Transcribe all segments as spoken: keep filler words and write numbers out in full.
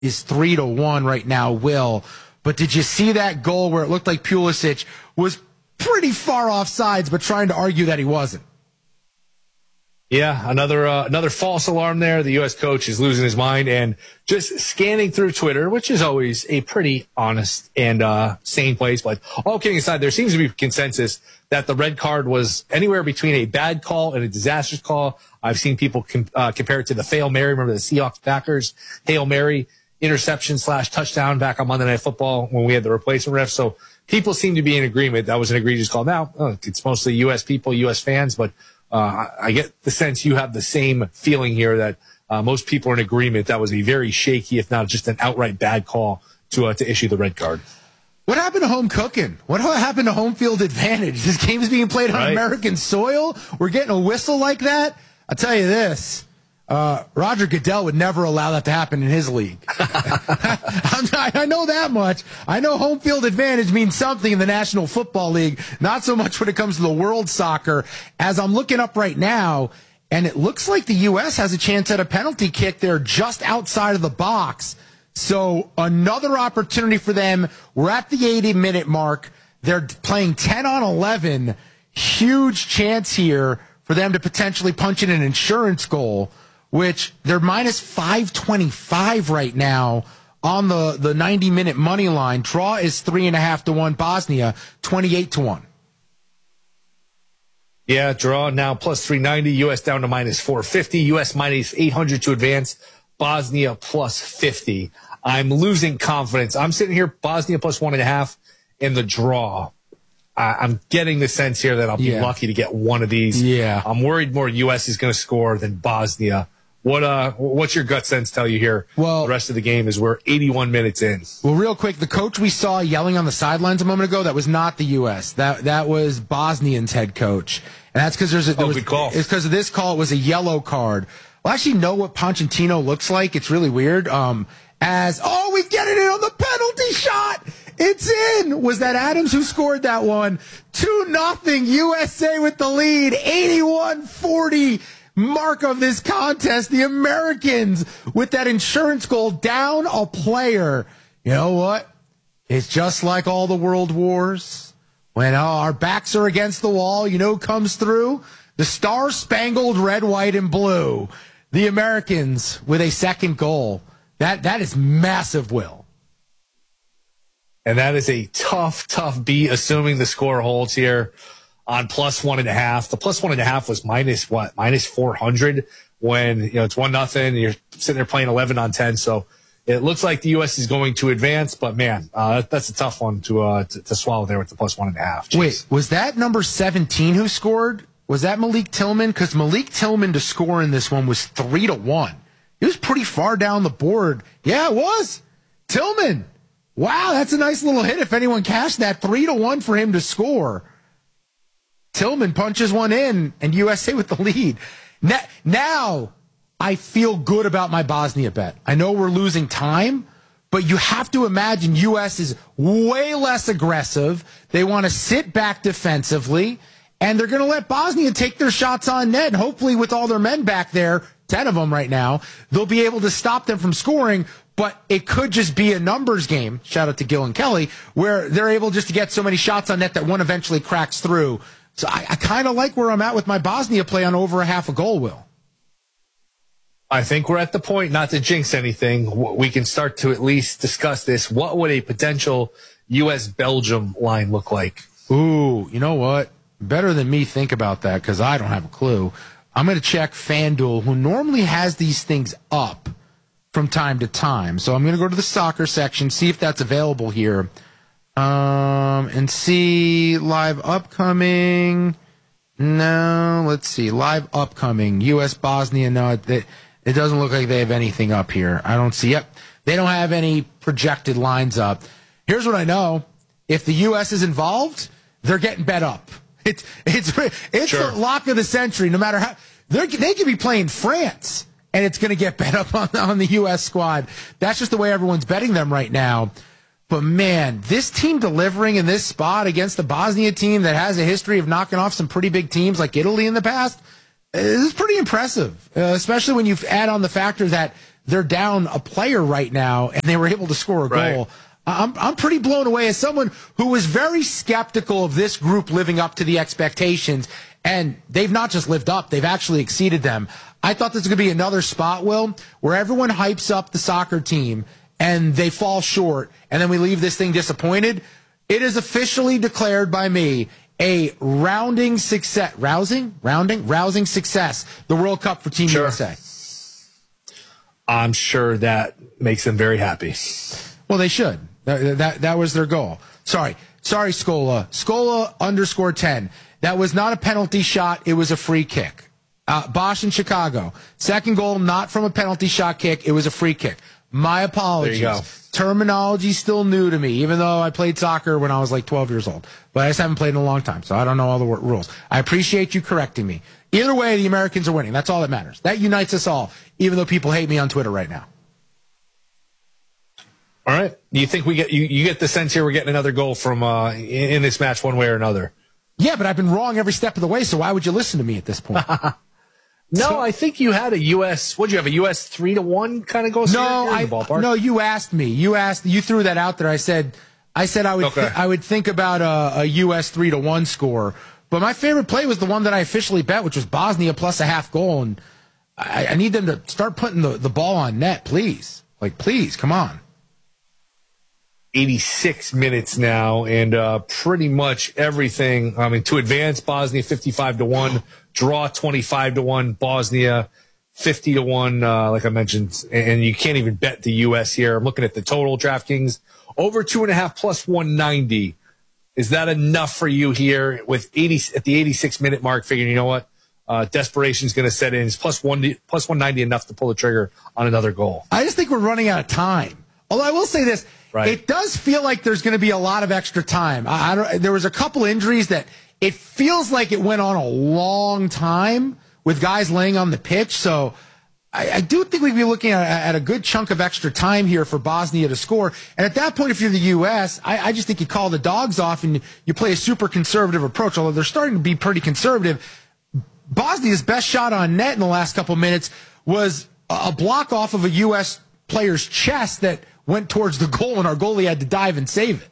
is three to one right now, Will. But did you see that goal where it looked like Pulisic was pretty far off sides, but trying to argue that he wasn't? Yeah, another uh, another false alarm there. The U S coach is losing his mind, and just scanning through Twitter, which is always a pretty honest and uh, sane place. But all kidding aside, there seems to be consensus that the red card was anywhere between a bad call and a disastrous call. I've seen people com- uh, compare it to the Hail Mary. Remember the Seahawks Packers Hail Mary interception slash touchdown back on Monday Night Football when we had the replacement ref. So people seem to be in agreement that was an egregious call. Now, uh, it's mostly U S people, U S fans, but Uh, I get the sense you have the same feeling here that uh, most people are in agreement that was a very shaky, if not just an outright bad call to uh, to issue the red card. What happened to home cooking? What happened to home field advantage? This game is being played on right. American soil. We're getting a whistle like that. I'll tell you this. Uh, Roger Goodell would never allow that to happen in his league. I'm not, I know that much. I know home field advantage means something in the National Football League, not so much when it comes to the world soccer. As I'm looking up right now, and it looks like the U S has a chance at a penalty kick there just outside of the box. So another opportunity for them. We're at the eighty-minute mark. They're playing ten on eleven. Huge chance here for them to potentially punch in an insurance goal, which they're minus five twenty-five right now on the, the ninety-minute money line. Draw is three and a half to one. Bosnia, twenty-eight to one. Yeah, draw now plus three ninety. U S down to minus four fifty. U S minus eight hundred to advance. Bosnia plus fifty. I'm losing confidence. I'm sitting here, Bosnia plus one and a half in the draw. I, I'm getting the sense here that I'll be yeah. lucky to get one of these. Yeah. I'm worried more U S is going to score than Bosnia. What uh, what's your gut sense tell you here? Well, the rest of the game is we're eighty-one minutes in. Well, real quick, the coach we saw yelling on the sidelines a moment ago, that was not the U S. That that was Bosnian's head coach, and that's because there's a there oh, was, good call. It's because of this call. It was a yellow card. Well, I actually know what Pochettino looks like. It's really weird. Um, as oh, we get it in on the penalty shot. It's in. Was that Adams who scored that one? Two nothing. U S A with the lead. eighty-one forty. Mark of this contest, the Americans with that insurance goal down a player. You know what? It's just like all the world wars. When oh, our backs are against the wall, you know who comes through? The star-spangled red, white, and blue. The Americans with a second goal. That That is massive, Will. And that is a tough, tough beat, assuming the score holds here. On plus one and a half. The plus one and a half was minus what? Minus four hundred when, you know, it's one nothing. You're sitting there playing eleven on ten. So it looks like the U S is going to advance, but man, uh, that's a tough one to, uh, to, to swallow there with the plus one and a half. Jeez. Wait, was that number seventeen who scored? Was that Malik Tillman? Because Malik Tillman to score in this one was three to one. He was pretty far down the board. Yeah, it was. Tillman. Wow, that's a nice little hit. If anyone cashed that, three to one for him to score. Tillman punches one in, and U S A with the lead. Now, I feel good about my Bosnia bet. I know we're losing time, but you have to imagine U S is way less aggressive. They want to sit back defensively, and they're going to let Bosnia take their shots on net. And hopefully, with all their men back there, ten of them right now, they'll be able to stop them from scoring. But it could just be a numbers game, shout out to Gil and Kelly, where they're able just to get so many shots on net that one eventually cracks through. So I, I kind of like where I'm at with my Bosnia play on over a half a goal, Will. I think we're at the point, not to jinx anything, we can start to at least discuss this. What would a potential U S Belgium line look like? Ooh, you know what? Better than me think about that because I don't have a clue. I'm going to check FanDuel, who normally has these things up from time to time. So I'm going to go to the soccer section, see if that's available here. Um, and see live upcoming. No, let's see. Live upcoming. U S Bosnia. No, it, it doesn't look like they have anything up here. I don't see. Yep. They don't have any projected lines up. Here's what I know. If the U S is involved, they're getting bet up. It's, it's, it's sure. the lock of the century. No matter how, they could be playing France and it's going to get bet up on, on the U S squad. That's just the way everyone's betting them right now. But, man, this team delivering in this spot against the Bosnia team that has a history of knocking off some pretty big teams like Italy in the past, is pretty impressive, uh, especially when you add on the factor that they're down a player right now, and they were able to score a right. goal. I'm I'm pretty blown away as someone who was very skeptical of this group living up to the expectations, and they've not just lived up, they've actually exceeded them. I thought this was going to be another spot, Will, where everyone hypes up the soccer team, and they fall short, and then we leave this thing disappointed. It is officially declared by me a rounding success, rousing, rounding, rousing success, the World Cup for Team sure. U S A. I'm sure that makes them very happy. Well, they should. That, that, that was their goal. Sorry. Sorry, Scola. Scola underscore ten. That was not a penalty shot. It was a free kick. Uh, Bosch in Chicago. Second goal, not from a penalty shot kick. It was a free kick. My apologies. There you go. Terminology still new to me, even though I played soccer when I was like twelve years old. But I just haven't played in a long time, so I don't know all the rules. I appreciate you correcting me. Either way, the Americans are winning. That's all that matters. That unites us all, even though people hate me on Twitter right now. All right. You think we get you, you get the sense here we're getting another goal from uh, in, in this match one way or another? Yeah, but I've been wrong every step of the way, so why would you listen to me at this point? No, so, I think you had a U S. What'd you have? A U S three to one kind of goal? No, I, ballpark? no. You asked me. You asked. You threw that out there. I said. I said I would. Okay. Th- I would think about a, a U S three to one score. But my favorite play was the one that I officially bet, which was Bosnia plus a half goal. And I, I need them to start putting the, the ball on net, please. Like, please, come on. eighty-six minutes now, and uh, pretty much everything. I mean, to advance, Bosnia fifty-five to one, draw twenty-five to one, Bosnia fifty to one, uh, like I mentioned, and you can't even bet the U S here. I'm looking at the total DraftKings, over two and a half plus one ninety. Is that enough for you here with eighty at the eighty-six minute mark? Figuring, you know what, uh, desperation is going to set in. Is plus one plus one ninety enough to pull the trigger on another goal? I just think we're running out of time. Although I will say this. Right. It does feel like there's going to be a lot of extra time. I, I don't, there was a couple injuries that it feels like it went on a long time with guys laying on the pitch. So I, I do think we'd be looking at, at a good chunk of extra time here for Bosnia to score. And at that point, if you're the U S, I, I just think you call the dogs off and you play a super conservative approach, although they're starting to be pretty conservative. Bosnia's best shot on net in the last couple minutes was a block off of a U S player's chest that went towards the goal, and our goalie had to dive and save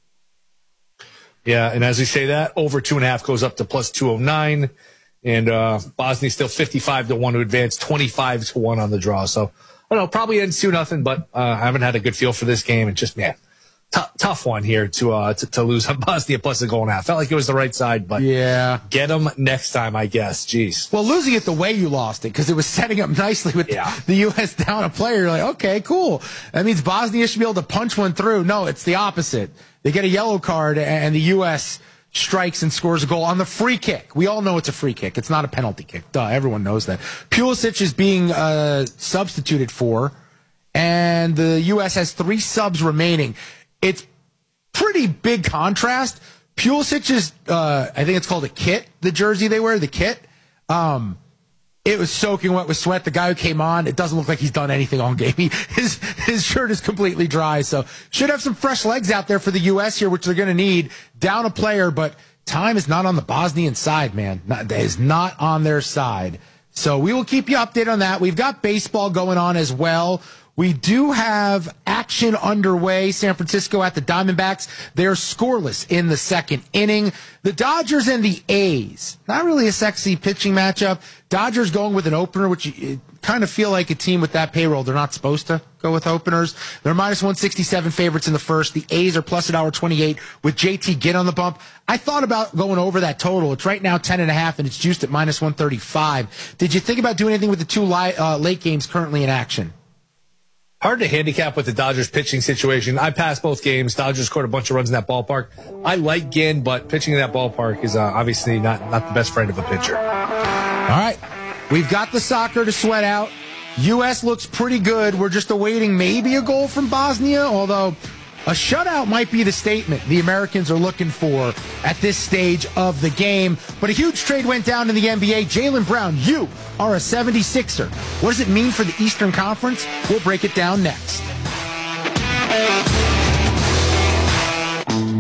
it. Yeah, and as we say that, over two and a half goes up to plus two oh nine, and uh, Bosnia still fifty-five to one to advance, twenty-five to one on the draw. So, I don't know, probably ends two nothing, but uh, I haven't had a good feel for this game. It's just, man, t- tough one here to, uh, to to lose on Bosnia plus a goal and a half. Felt like it was the right side, but yeah, get them next time, I guess. Jeez. Well, losing it the way you lost it, because it was setting up nicely with yeah. the U S down a player. You're like, okay, cool. That means Bosnia should be able to punch one through. No, it's the opposite. They get a yellow card, and the U S strikes and scores a goal on the free kick. We all know it's a free kick. It's not a penalty kick. Duh, everyone knows that. Pulisic is being uh, substituted for, and the U S has three subs remaining. It's pretty big contrast. Pulisic is, uh, I think it's called a kit, the jersey they wear, the kit. Um, it was soaking wet with sweat. The guy who came on, it doesn't look like he's done anything all game. He, his, his shirt is completely dry. So should have some fresh legs out there for the U S here, which they're going to need. Down a player, but time is not on the Bosnian side, man. Not, that is not on their side. So we will keep you updated on that. We've got baseball going on as well. We do have action underway. San Francisco at the Diamondbacks. They're scoreless in the second inning. The Dodgers and the A's. Not really a sexy pitching matchup. Dodgers going with an opener, which you kind of feel like a team with that payroll. They're not supposed to go with openers. They're minus one sixty-seven favorites in the first. The A's are plus one twenty-eight with J T Ginn on the bump. I thought about going over that total. It's right now ten and a half, and it's juiced at minus one thirty-five. Did you think about doing anything with the two li- uh, late games currently in action? Hard to handicap with the Dodgers pitching situation. I passed both games. Dodgers scored a bunch of runs in that ballpark. I like Ginn, but pitching in that ballpark is uh, obviously not, not the best friend of a pitcher. All right. We've got the soccer to sweat out. U S looks pretty good. We're just awaiting maybe a goal from Bosnia, although a shutout might be the statement the Americans are looking for at this stage of the game. But a huge trade went down in the N B A. Jaylen Brown, you are a seventy-sixer. What does it mean for the Eastern Conference? We'll break it down next.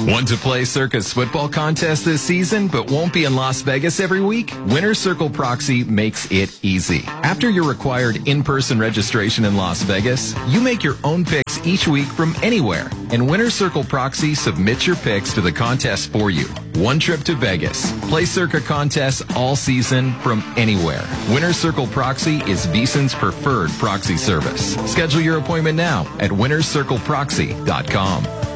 Want to play Circa's football contest this season but won't be in Las Vegas every week? Winner's Circle Proxy makes it easy. After your required in-person registration in Las Vegas, you make your own picks each week from anywhere, and Winner's Circle Proxy submits your picks to the contest for you. One trip to Vegas. Play Circa contests all season from anywhere. Winner's Circle Proxy is VSiN's preferred proxy service. Schedule your appointment now at winners circle proxy dot com.